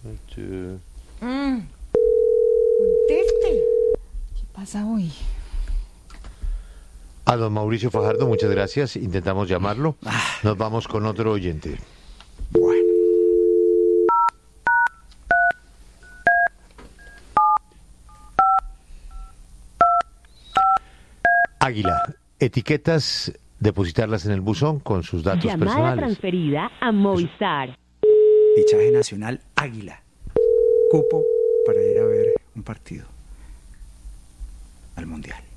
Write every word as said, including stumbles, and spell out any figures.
Two. Mm. Conteste. ¿Qué pasa hoy? A don Mauricio Fajardo, muchas gracias. Intentamos llamarlo. Nos vamos con otro oyente. Bueno. Águila, etiquetas, depositarlas en el buzón con sus datos Llamada personales. transferida a Movistar. Fichaje nacional Águila. Cupo para ir a ver un partido al Mundial.